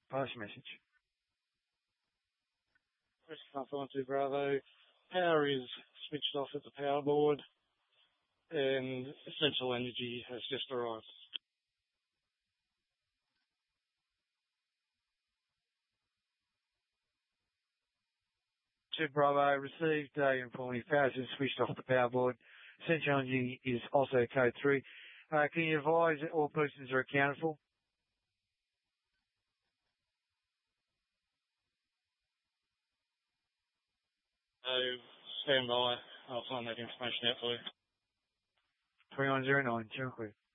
Pass your message. Rescue 12 Bravo. Power is switched off at the power board and essential energy has just arrived. 2 Bravo, received informing power is switched off the power board. Essential energy is also code 3. Can you advise that all persons are accounted for? So stand by. I'll find that information out for you. 2109, General Clear.